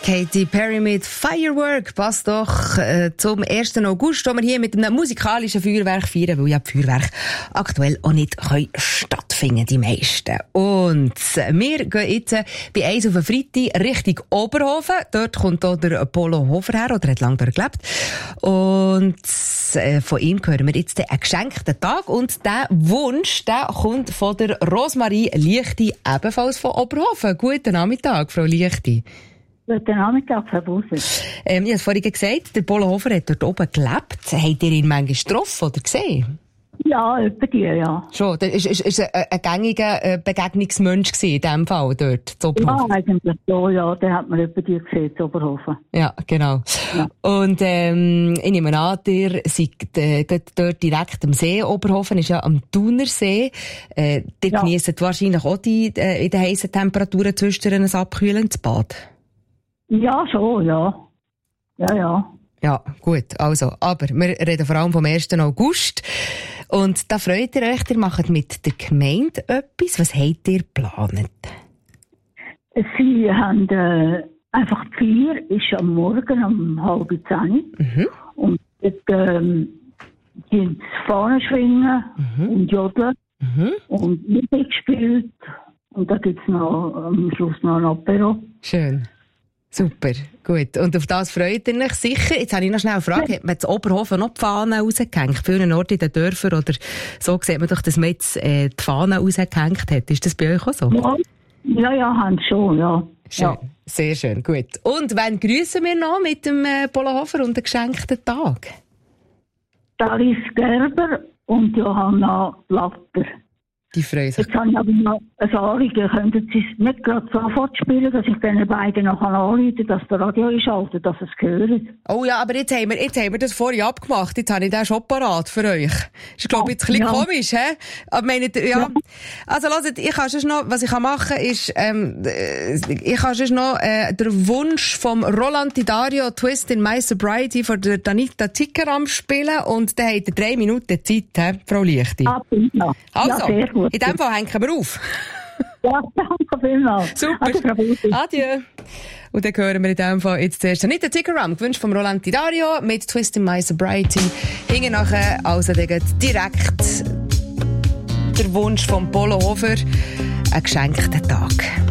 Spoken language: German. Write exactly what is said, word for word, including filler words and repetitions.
Katy Perry mit Firework passt doch äh, zum ersten August, wo wir hier mit einem musikalischen Feuerwerk feiern, weil ja die Feuerwerke aktuell auch nicht können stattfinden, die meisten. Und wir gehen jetzt äh, bei eins auf den Freitag Richtung Oberhofen. Dort kommt auch der Polo Hofer her, oder hat lange dort gelebt. Und äh, von ihm hören wir jetzt einen geschenkten Tag. Und der Wunsch, der kommt von der Rosmarie Liechti, ebenfalls von Oberhofen. Guten Nachmittag, Frau Liechti. Guten Nachmittag, Herr Busser. Ähm, ich habe es vorhin gesagt, der Polo Hofer hat dort oben gelebt. Habt ihr ihn manchmal getroffen oder gesehen? Ja, etwa die, ja. Schon, das ist, ist, ist ein, ein gängiger Begegnungsmensch gewesen, in diesem Fall dort, zu Oberhofen. Ja, eigentlich so, ja, den hat man etwa die gesehen, zu Oberhofen. Ja, genau. Ja. Und ähm, ich nehme an, ihr seid äh, dort direkt am See. Oberhofen ist ja am Thunersee. Äh, ihr ja. genießt wahrscheinlich auch die, äh, in den heissen Temperaturen zwischendurch ein abkühlendes Bad. Ja, schon, ja. Ja, ja. Ja, gut, also, aber wir reden vor allem vom ersten August. Und da freut ihr euch, ihr macht mit der Gemeinde etwas. Was habt ihr geplant? Sie haben äh, einfach die Feier, ist am Morgen um halb zehn. Mhm. Und dort ähm, sind sie Fahnen schwingen mhm. und jodeln mhm. und Musik gespielt. Und da gibt es noch am Schluss noch ein Apero. Schön. Super, gut. Und auf das freut ihr euch sicher. Jetzt habe ich noch schnell eine Frage. Hat man in Oberhofen noch die Fahnen rausgehängt? Vielen Orten in den Dörfern oder so sieht man doch, dass man jetzt äh, die Fahnen rausgehängt hat. Ist das bei euch auch so? Ja, ja, ja haben schon, ja. Schön, ja. Sehr schön, gut. Und wann grüßen wir noch mit dem äh, Polo Hofer und dem geschenkten Tag? Alice Gerber und Johanna Blatter. Die freuen sich. Jetzt habe ich aber noch ein Anliegen. Könnten Sie es nicht gerade sofort spielen, dass ich diesen beiden noch anrufen kann, dass der Radio einschaltet, dass sie es hören? Oh ja, aber jetzt haben wir, jetzt haben wir das vorhin abgemacht. Jetzt habe ich den schon parat für euch. Ist, glaube ich, jetzt ein bisschen ja. komisch, hä? Aber meine, ja. ja. Also, hört, ich kann schon noch, was ich machen kann, ist, ähm, ich kann schon noch, äh, den Wunsch vom Roland Didario Twist in My Sobriety von der Danita Zickeram spielen und dann habt ihr drei Minuten Zeit, hä, Frau Liechti? Ah, ja. Also. Ja, sehr gut. In dem Fall hängen wir auf. Ja, danke vielmals. Super. Adieu. Und dann hören wir in dem Fall jetzt zuerst Anita Tiggeram, gewünscht vom Roland Didario mit Twist in My Sobriety. Hinten nachher, also direkt der Wunsch vom Polo Hofer, einen geschenkten Tag.